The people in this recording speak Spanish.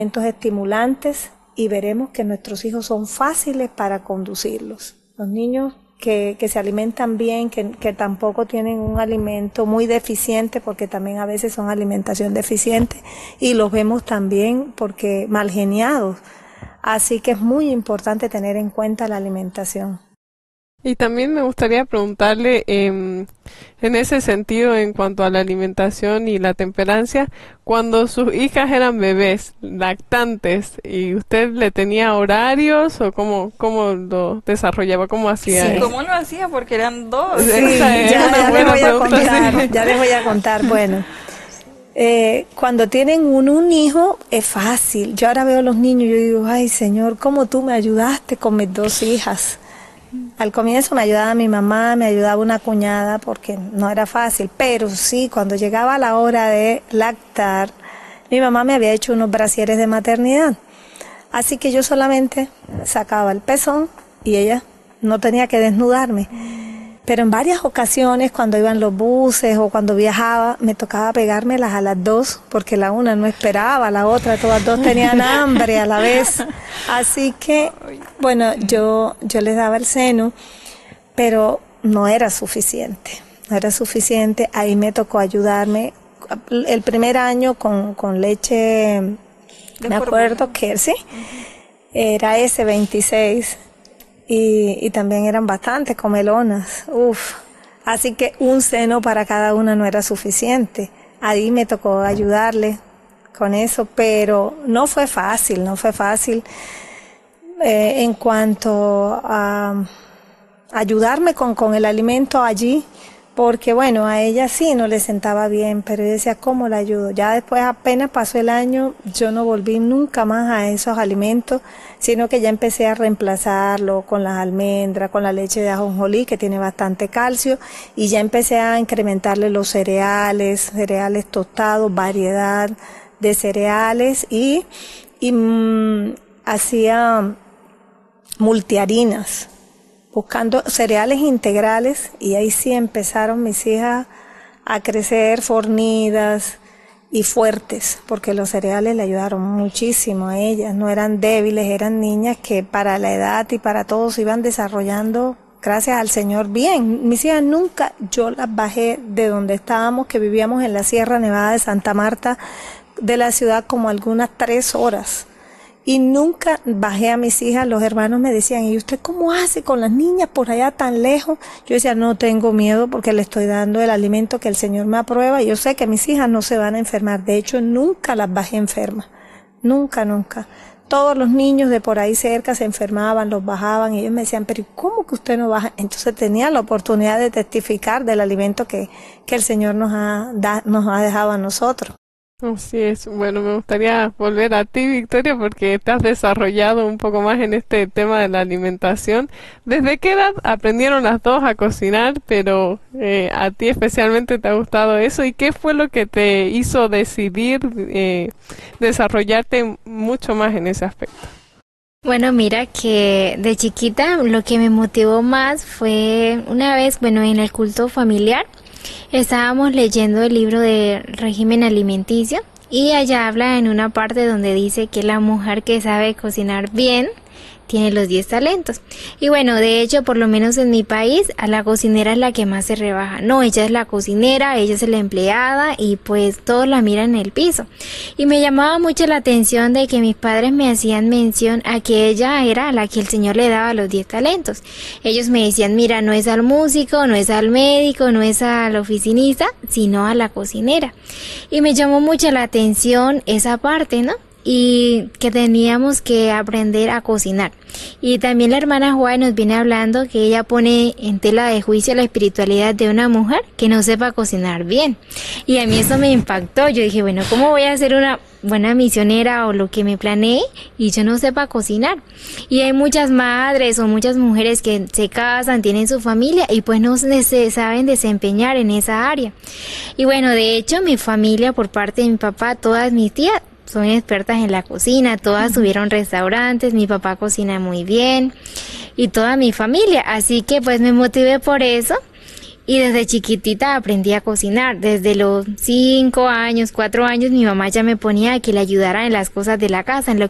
estimulantes y veremos que nuestros hijos son fáciles para conducirlos. Los niños que se alimentan bien, que tampoco tienen un alimento muy deficiente, porque también a veces son alimentación deficiente, y los vemos también porque mal geniados. Así que es muy importante tener en cuenta la alimentación. Y también me gustaría preguntarle, en ese sentido, en cuanto a la alimentación y la temperancia, cuando sus hijas eran bebés, lactantes, ¿y usted le tenía horarios o cómo lo desarrollaba, cómo hacía Sí, eso? ¿cómo lo hacía? Porque eran dos. Sí, ya les voy a contar. Bueno, cuando tienen un hijo es fácil. Yo ahora veo a los niños y yo digo, ay Señor, ¿cómo tú me ayudaste con mis dos hijas? Al comienzo me ayudaba mi mamá, me ayudaba una cuñada porque no era fácil, pero sí, cuando llegaba la hora de lactar, mi mamá me había hecho unos brasieres de maternidad. Así que yo solamente sacaba el pezón y ella no tenía que desnudarme. Pero en varias ocasiones, cuando iban los buses o cuando viajaba, me tocaba pegármelas a las dos, porque la una no esperaba, la otra, todas dos tenían hambre a la vez. Así que, bueno, yo les daba el seno, pero no era suficiente. Ahí me tocó ayudarme. El primer año con leche, me acuerdo que sí, era S26. Y también eran bastante comelonas, así que un seno para cada una no era suficiente. Ahí me tocó ayudarle con eso, pero no fue fácil. En cuanto a ayudarme con el alimento allí, porque bueno, a ella sí no le sentaba bien, pero yo decía, ¿cómo la ayudo? Ya después apenas pasó el año, yo no volví nunca más a esos alimentos, sino que ya empecé a reemplazarlo con las almendras, con la leche de ajonjolí, que tiene bastante calcio, y ya empecé a incrementarle los cereales tostados, variedad de cereales, y hacía multiharinas, buscando cereales integrales, y ahí sí empezaron mis hijas a crecer fornidas y fuertes, porque los cereales le ayudaron muchísimo a ellas, no eran débiles, eran niñas que para la edad y para todos se iban desarrollando, gracias al Señor, bien. Mis hijas nunca, yo las bajé de donde estábamos, que vivíamos en la Sierra Nevada de Santa Marta, de la ciudad, como algunas 3 horas. Y nunca bajé a mis hijas. Los hermanos me decían, ¿y usted cómo hace con las niñas por allá tan lejos? Yo decía, no tengo miedo porque le estoy dando el alimento que el Señor me aprueba y yo sé que mis hijas no se van a enfermar. De hecho, nunca las bajé enfermas. Nunca. Todos los niños de por ahí cerca se enfermaban, los bajaban y ellos me decían, pero ¿cómo que usted no baja? Entonces tenía la oportunidad de testificar del alimento que el Señor nos ha dejado a nosotros. Así es. Bueno, me gustaría volver a ti, Victoria, porque te has desarrollado un poco más en este tema de la alimentación. ¿Desde qué edad aprendieron las dos a cocinar, pero a ti especialmente te ha gustado eso? ¿Y qué fue lo que te hizo decidir desarrollarte mucho más en ese aspecto? Bueno, mira que de chiquita lo que me motivó más fue una vez, en el culto familiar, estábamos leyendo el libro de régimen alimenticio y allá habla en una parte donde dice que la mujer que sabe cocinar bien tiene los 10 talentos. Y bueno, de hecho, por lo menos en mi país, a la cocinera es la que más se rebaja. No, ella es la cocinera, ella es la empleada y pues todos la miran en el piso. Y me llamaba mucho la atención de que mis padres me hacían mención a que ella era a la que el Señor le daba los 10 talentos. Ellos me decían, mira, no es al músico, no es al médico, no es al oficinista, sino a la cocinera. Y me llamó mucho la atención esa parte, ¿no? Y que teníamos que aprender a cocinar. Y también la hermana Juan nos viene hablando que ella pone en tela de juicio la espiritualidad de una mujer que no sepa cocinar bien. Y a mí eso me impactó. Yo dije, bueno, ¿cómo voy a ser una buena misionera o lo que me planeé y yo no sepa cocinar? Y hay muchas madres o muchas mujeres que se casan, tienen su familia y pues no se saben desempeñar en esa área. Y bueno, de hecho mi familia por parte de mi papá, todas mis tías son expertas en la cocina, todas tuvieron restaurantes, mi papá cocina muy bien y toda mi familia, así que pues me motivé por eso Y desde chiquitita aprendí a cocinar. Desde los 5 años, 4 años, mi mamá ya me ponía a que le ayudara en las cosas de la casa, en lo